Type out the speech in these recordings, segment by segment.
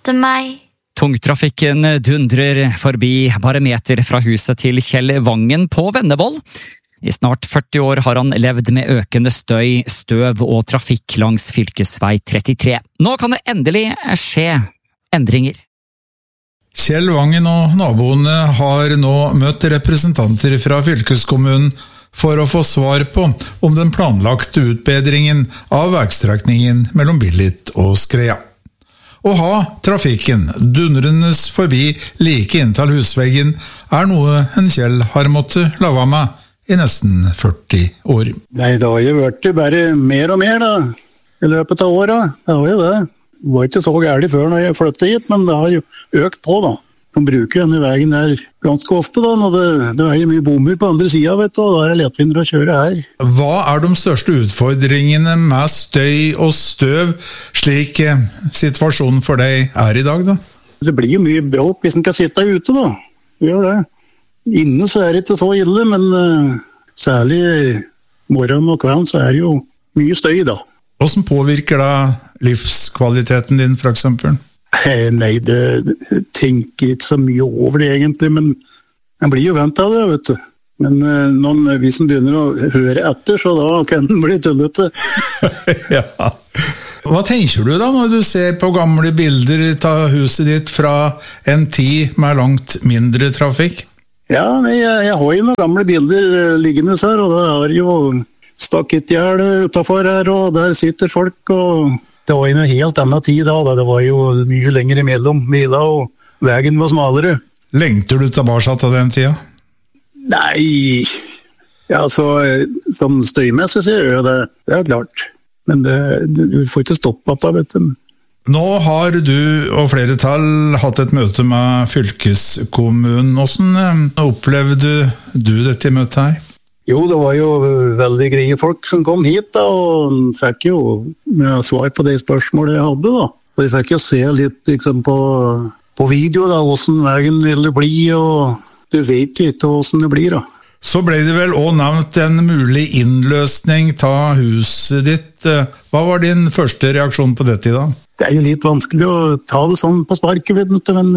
møte meg. Tungtrafikken dundrer forbi bare meter fra huset til Kjell Vangen på Vennevoll. I snart 40 år har han levd med økende støy, støv og trafikk langs fylkesvei 33. Nå kan det endelig skje endringer. Kjell Vangen og naboene har nå møtt representanter fra fylkeskommunen for å få svar på om den planlagte utbedringen av veistrekningen mellom Billit og Skrea. Å ha trafikken dundrende forbi like inntil husveggen noe en Kjell har måttet leve med i nesten 40 år. Nei, det har jo vært bare mer og mer da, i løpet av året. Det har jo det. Det var ikke så gærlig før når jeg flyttet hit, men det har jo økt på da. De bruker denne veien her ganske ofte da, når det jo mye bommer på andre siden, vet du, og da det lettvindere å kjøre her. Hva de største utfordringene med støy og støv, slik situasjonen for deg i dag da? Det blir jo mye bråk hvis en kan sitte ute da, det gjør det. Inne så det ikke så ille, men særlig morgen og kvelden så det jo mye støy da. Hvordan påvirker da livskvaliteten din, for eksempel? Nei, det tenker ikke så mye over det egentlig, men jeg blir jo vant av det, vet du. Men hvis en begynner å høre etter, så da kan den bli tullete. Ja. Hva tenker du da når du ser på gamle bilder av huset ditt fra en tid med langt mindre trafikk? Ja, nei, jeg har jo noen gamle bilder liggende her, og da har jo stakettgjerde utenfor her, og der sitter folk, og det var jo en helt annen tid da, det var jo mye lenger imellom bila, og veien var smalere. Lengter du tilbake til den tida? Nei, ja, sånn støymessig sier jeg det klart, men du får ikke stoppe på, vet du. Nå har du og flere tall hatt et møte med fylkeskommunen. Hvordan opplevde du dette møtet her? Jo, det var jo veldig greie folk som kom hit da, og fikk jo svar på de spørsmålene jeg hadde da. Og de fikk jo se litt liksom, på video da, hvordan veien ville bli, og du vet jo ikke hvordan det blir da. Så ble det vel også nevnt en mulig innløsning av huset ditt. Hva var din første reaksjon på dette da? Det jo litt vanskelig å ta det sånn på sparket, men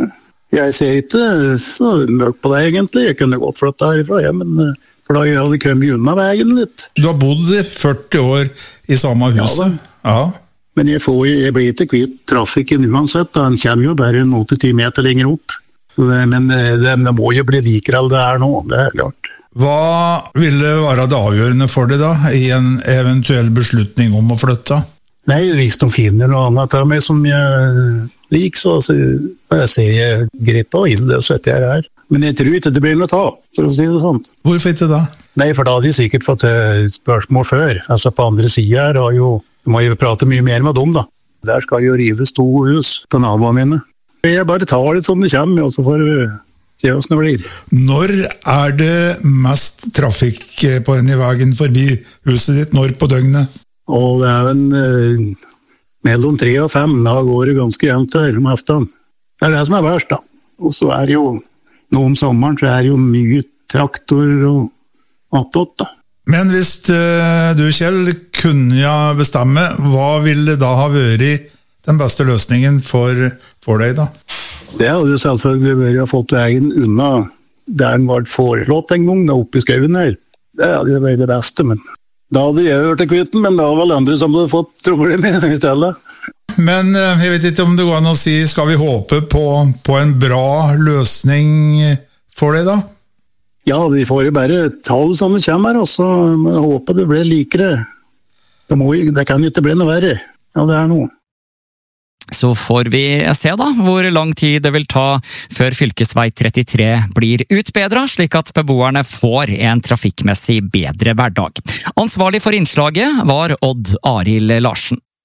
jeg ser ikke så mørkt på det egentlig. Jeg kunne godt flytte herifra, ja, men for da hadde jeg kommet unna veien litt. Du har bodd 40 år i samme huset? Ja, men jeg blir ikke kvitt trafikken uansett. Den kommer jo bare 8-10 meter lenger opp. Men det må jo bli likere enn det nå, det klart. Hva ville være det avgjørende for deg da, i en eventuell beslutning om å flytte? Nei, hvis de finner noe annet av meg som jeg liker, så jeg ser jeg grepet og innløser jeg her. Men jeg tror ikke det blir noe ta, for å si det sånn. Hvorfor ikke da? Nei, for da hadde jeg sikkert fått spørsmål før. Altså på andre siden må jeg prate mye mer med dem da. Der skal jo rives 2 hus på naboene mine. Jeg bare tar det som det kommer, og så får vi se hvordan det blir. Når det mest trafikk på denne veien forbi huset ditt? Når på døgnet? Og det en mellom 3 og 5, da går det ganske jevnt her om aften. Det det som verst da. Og så det jo, nå om sommeren, så det jo mye traktor og attåt da. Men hvis du, Kjell, kunne bestemme, hva ville da ha vært den beste løsningen for deg da? Det hadde jo selvfølgelig vært å fått veien unna der den var foreslått en gang, da oppe i skauen her. Det hadde jo vært det beste, men da hadde jeg hørt til kvitten, men da var vel andre som hadde fått problemer i stedet. Men jeg vet ikke om det går an å si, skal vi håpe på en bra løsning for deg da? Ja, vi får jo bare ta det som det kommer, og så må jeg håpe det blir likere. Det kan jo ikke bli noe verre. Ja, det noe. Så får vi se da hvor lang tid det vil ta før fylkesvei 33 blir utbedret, slik at beboerne får en trafikkmessig bedre hverdag. Ansvarlig for innslaget var Odd Arild Larsen.